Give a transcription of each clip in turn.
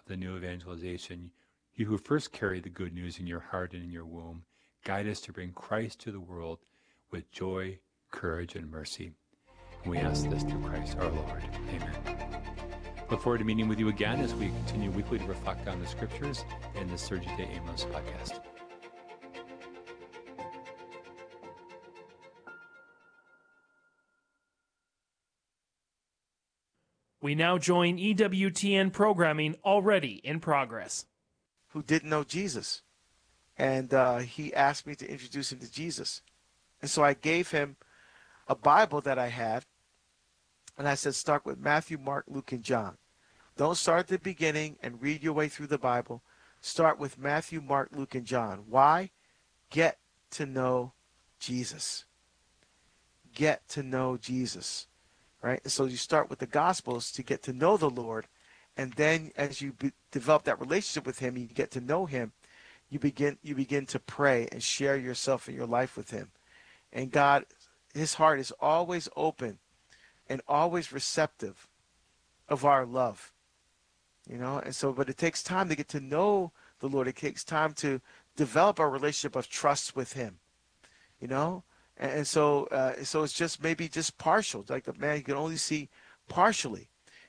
the new evangelization, you who first carry the good news in your heart and in your womb, guide us to bring Christ to the world with joy, courage, and mercy. And we ask this through Christ our Lord. Amen. Look forward to meeting with you again as we continue weekly to reflect on the scriptures in the Surgite Amos podcast. We now join EWTN programming already in progress. Who didn't know Jesus. And he asked me to introduce him to Jesus. And so I gave him a Bible that I had. And I said, start with Matthew, Mark, Luke, and John. Don't start at the beginning and read your way through the Bible. Start with Matthew, Mark, Luke, and John. Why? Get to know Jesus. Get to know Jesus. Right? So you start with the Gospels to get to know the Lord, and then as you develop that relationship with him, you get to know him, you begin to pray and share yourself and your life with him. And God, his heart is always open and always receptive of our love. And so, but it takes time to get to know the Lord. It takes time to develop a relationship of trust with him. And so it's just maybe just partial. Like the man, you can only see partially,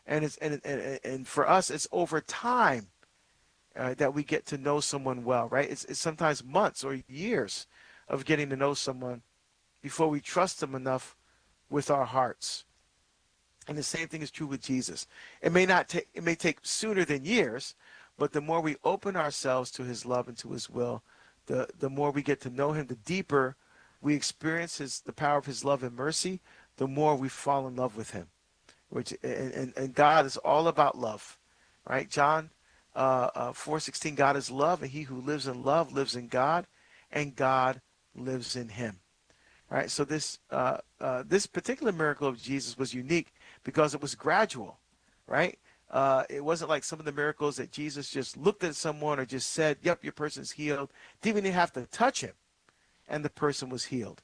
and for us, it's over time that we get to know someone well, right? It's sometimes months or years of getting to know someone before we trust them enough with our hearts. And the same thing is true with Jesus. It may take sooner than years, but the more we open ourselves to his love and to his will, the more we get to know him, the deeper we experience the power of his love and mercy, the more we fall in love with him. And God is all about love, right? John 4:16, God is love, and he who lives in love lives in God, and God lives in him. All right, so this particular miracle of Jesus was unique because it was gradual, right? It wasn't like some of the miracles that Jesus just looked at someone or just said, yep, your person's healed. Didn't even have to touch him, and the person was healed.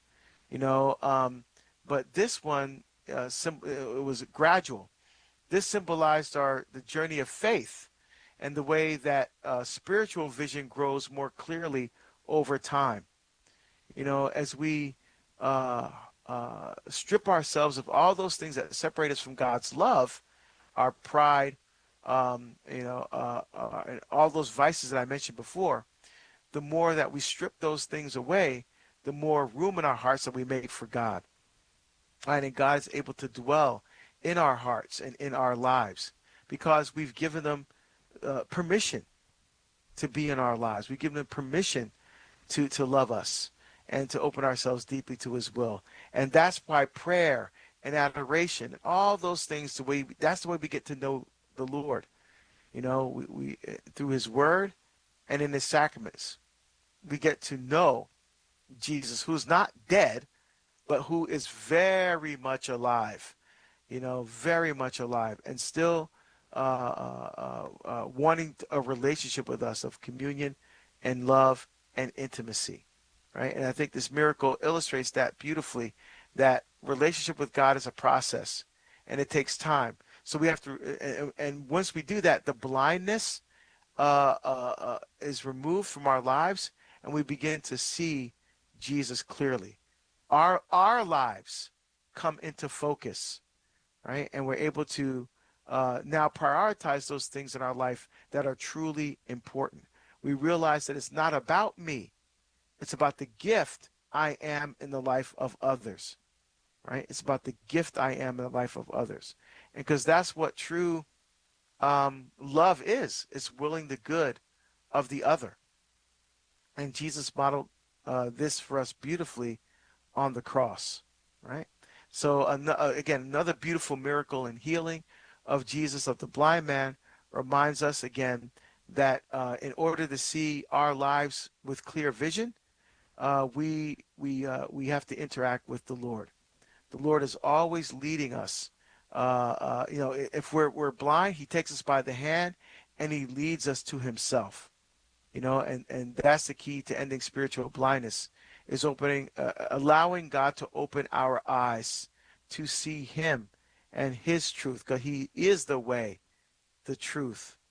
But this one, it was gradual. This symbolized the journey of faith and the way that spiritual vision grows more clearly over time. As we strip ourselves of all those things that separate us from God's love, our pride, and all those vices that I mentioned before, the more that we strip those things away, the more room in our hearts that we make for God. And God is able to dwell in our hearts and in our lives because we've given them permission to be in our lives. We've given them permission to love us and to open ourselves deeply to his will. And that's why prayer and adoration, all those things, that's the way we get to know the Lord. We through his word and in his sacraments, we get to know Jesus, who's not dead, but who is very much alive, very much alive, and still wanting a relationship with us of communion and love and intimacy, right? And I think this miracle illustrates that beautifully, that relationship with God is a process, and it takes time. So we have to, and once we do that, the blindness is removed from our lives, and we begin to see Jesus clearly. Our lives come into focus, right? And we're able to now prioritize those things in our life that are truly important. We realize that it's not about me. It's about the gift I am in the life of others, right? It's about the gift I am in the life of others. And because that's what true love is. It's willing the good of the other. And Jesus modeled this for us beautifully on the cross, right? So again, another beautiful miracle and healing of Jesus, of the blind man, reminds us again that in order to see our lives with clear vision, we have to interact with the Lord. The Lord is always leading us. If we're blind, he takes us by the hand and he leads us to himself. And that's the key to ending spiritual blindness, is allowing God to open our eyes to see him and his truth, because he is the way, the truth,